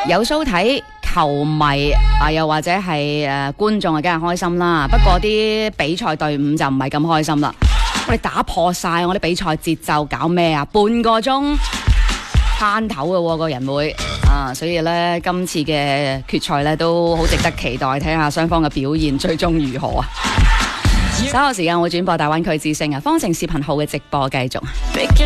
有 show 睇，球迷啊又或者係觀眾啊，梗係開心啦。不過啲比賽隊伍就唔係咁開心啦。我哋打破晒我啲比賽節奏，搞咩啊？半個鐘攤頭嘅個人會啊，所以呢，今次嘅決賽呢都好值得期待，睇下雙方嘅表現最終如何啊！稍後時間我會轉播大灣區之聲啊，方程視頻號嘅直播繼續。